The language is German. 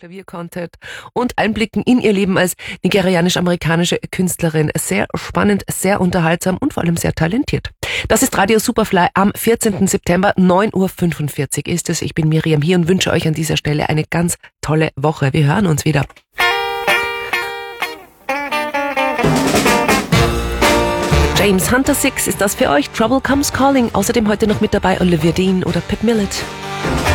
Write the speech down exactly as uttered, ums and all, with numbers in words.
Klaviercontent und Einblicken in ihr Leben als nigerianisch-amerikanische Künstlerin. Sehr spannend, sehr unterhaltsam und vor allem sehr talentiert. Das ist Radio Superfly am vierzehnten September, neun Uhr fünfundvierzig ist es. Ich bin Miriam hier und wünsche euch an dieser Stelle eine ganz tolle Woche. Wir hören uns wieder. James Hunter sechs ist das für euch. Trouble Comes Calling. Außerdem heute noch mit dabei Olivia Dean oder Pip Millett.